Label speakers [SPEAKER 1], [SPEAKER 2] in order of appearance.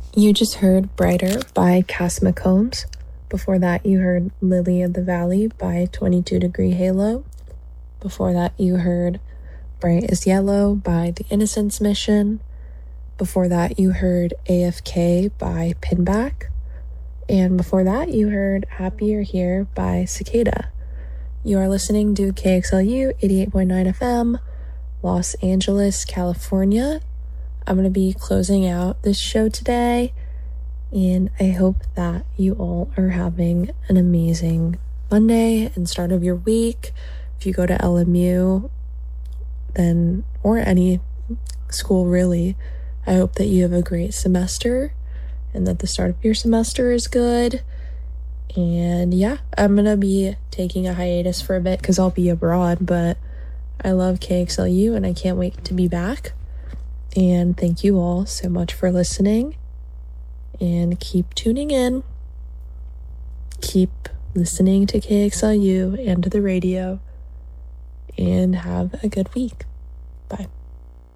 [SPEAKER 1] You just heard Brighter by Cass McCombs. Before that, you heard Lily of the Valley by 22 Degree Halo. Before that, you heard Bright as Yellow by The Innocence Mission. Before that, you heard AFK by Pinback. And before that, you heard Happier Here by Cicada. You are listening to KXLU 88.9 FM, Los Angeles, California. I'm going to be closing out this show today, and I hope that you all are having an amazing Monday and start of your week. If you go to LMU, then, or any school really, I hope that you have a great semester and that the start of your semester is good. And yeah, I'm going to be taking a hiatus for a bit because I'll be abroad, but I love KXLU and I can't wait to be back. And thank you all so much for listening, and keep tuning in. Keep listening to KXLU and to the radio, and have a good week. Bye.